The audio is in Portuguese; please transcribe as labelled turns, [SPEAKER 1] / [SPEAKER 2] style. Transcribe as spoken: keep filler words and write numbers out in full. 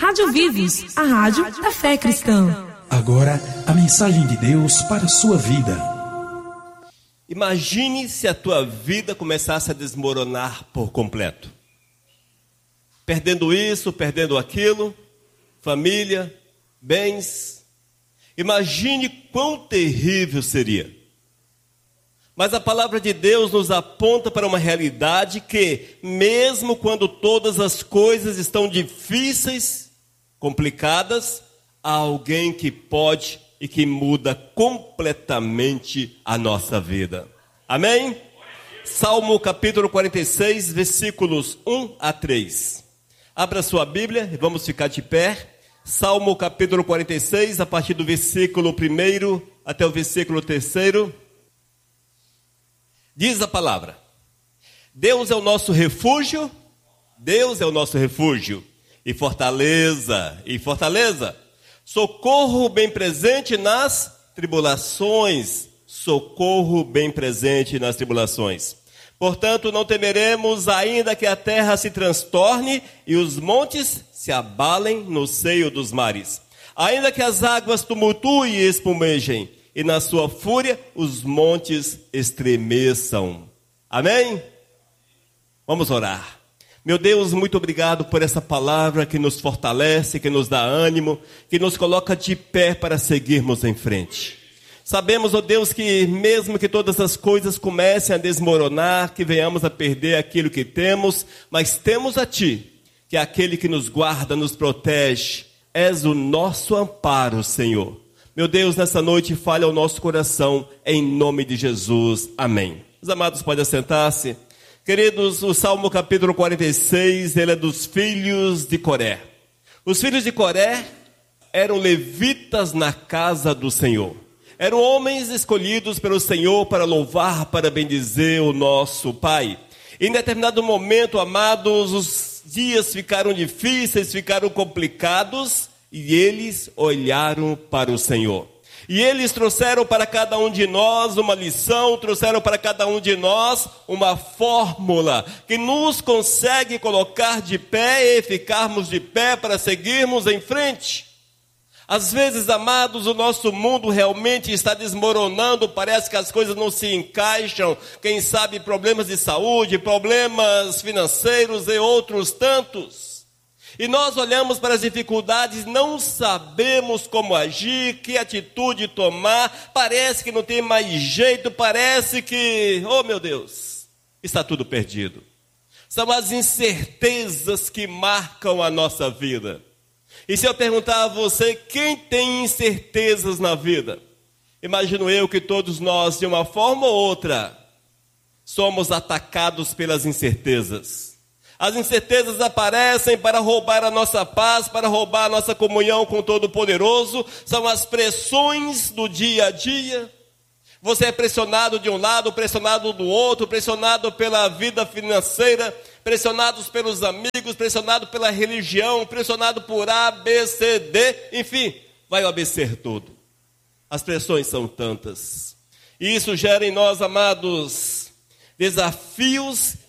[SPEAKER 1] Rádio Vivos, a rádio da fé cristã.
[SPEAKER 2] Agora, a mensagem de Deus para a sua vida.
[SPEAKER 3] Imagine se a tua vida começasse a desmoronar por completo. Perdendo isso, perdendo aquilo, família, bens. Imagine quão terrível seria. Mas a palavra de Deus nos aponta para uma realidade que, mesmo quando todas as coisas estão difíceis, complicadas, há alguém que pode e que muda completamente a nossa vida. Amém? Salmo capítulo quarenta e seis, versículos um a três. Abra sua Bíblia e vamos ficar de pé. Salmo capítulo quarenta e seis, a partir do versículo primeiro até o versículo terceiro. Diz a palavra: Deus é o nosso refúgio, Deus é o nosso refúgio, e fortaleza, e fortaleza, socorro bem presente nas tribulações, socorro bem presente nas tribulações. Portanto, não temeremos, ainda que a terra se transtorne e os montes se abalem no seio dos mares. Ainda que as águas tumultuem e espumejem, e na sua fúria os montes estremeçam. Amém? Vamos orar. Meu Deus, muito obrigado por essa palavra que nos fortalece, que nos dá ânimo, que nos coloca de pé para seguirmos em frente. Sabemos, ó Deus, que mesmo que todas as coisas comecem a desmoronar, que venhamos a perder aquilo que temos, mas temos a Ti, que é aquele que nos guarda, nos protege. És o nosso amparo, Senhor. Meu Deus, nessa noite, fale ao nosso coração, em nome de Jesus. Amém. Os amados podem assentar-se. Queridos, o Salmo capítulo quarenta e seis, ele é dos filhos de Coré. Os filhos de Coré eram levitas na casa do Senhor. Eram homens escolhidos pelo Senhor para louvar, para bendizer o nosso Pai. Em determinado momento, amados, os dias ficaram difíceis, ficaram complicados, e eles olharam para o Senhor. E eles trouxeram para cada um de nós uma lição, trouxeram para cada um de nós uma fórmula que nos consegue colocar de pé e ficarmos de pé para seguirmos em frente. Às vezes, amados, o nosso mundo realmente está desmoronando, parece que as coisas não se encaixam, quem sabe problemas de saúde, problemas financeiros e outros tantos. E nós olhamos para as dificuldades, não sabemos como agir, que atitude tomar, parece que não tem mais jeito, parece que, oh meu Deus, está tudo perdido. São as incertezas que marcam a nossa vida. E se eu perguntar a você, quem tem incertezas na vida? Imagino eu que todos nós, de uma forma ou outra, somos atacados pelas incertezas. As incertezas aparecem para roubar a nossa paz, para roubar a nossa comunhão com o Todo-Poderoso. São as pressões do dia a dia. Você é pressionado de um lado, pressionado do outro, pressionado pela vida financeira, pressionados pelos amigos, pressionado pela religião, pressionado por A, B, C, D, enfim, vai o A B C todo. As pressões são tantas. E isso gera em nós, amados, desafios